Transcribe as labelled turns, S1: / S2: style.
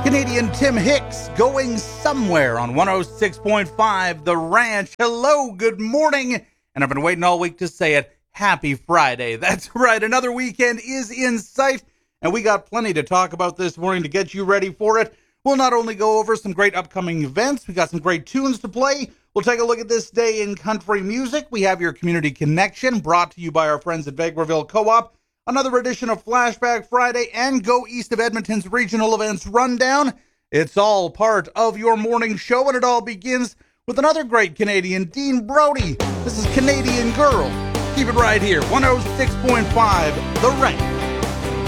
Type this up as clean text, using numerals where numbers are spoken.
S1: Canadian Tim Hicks going somewhere on 106.5 The Ranch. Hello, good morning. And I've been waiting all week to say it. Happy Friday. That's right. Another weekend is in sight. And we got plenty to talk about this morning to get you ready for it. We'll not only go over some great upcoming events, we got some great tunes to play. We'll take a look at this day in country music. We have your Community Connection brought to you by our friends at Vegreville Co-op. Another edition of Flashback Friday and Go East of Edmonton's regional events rundown. It's all part of your morning show, and it all begins with another great Canadian, Dean Brody. This is Canadian Girl. Keep it right here, 106.5 The Ranch.